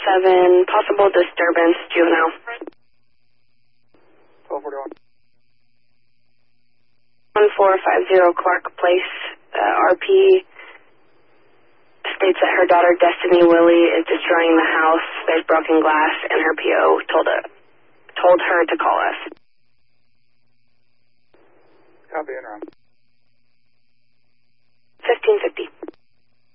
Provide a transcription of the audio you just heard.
1247, possible disturbance, juvenile. 1241. 1450 Clark Place, RP states that her daughter Destiny Willie is destroying the house. There's broken glass, and her PO told her to call us. Copy, interim.